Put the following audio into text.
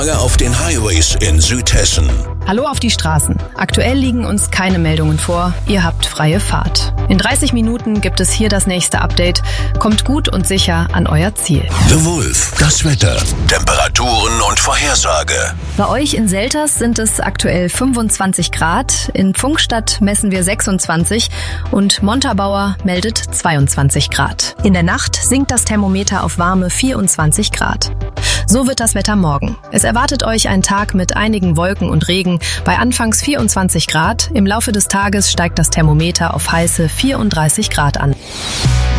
Auf den Highways in Südhessen. Hallo auf die Straßen. Aktuell liegen uns keine Meldungen vor. Ihr habt freie Fahrt. In 30 Minuten gibt es hier das nächste Update. Kommt gut und sicher an euer Ziel. The Wolf, das Wetter, Temperaturen und Vorhersage. Bei euch in Selters sind es aktuell 25 Grad. In Pfungstadt messen wir 26 und Montabaur meldet 22 Grad. In der Nacht sinkt das Thermometer auf warme 24 Grad. So wird das Wetter morgen. Es erwartet euch ein Tag mit einigen Wolken und Regen bei anfangs 24 Grad. Im Laufe des Tages steigt das Thermometer auf heiße 34 Grad an.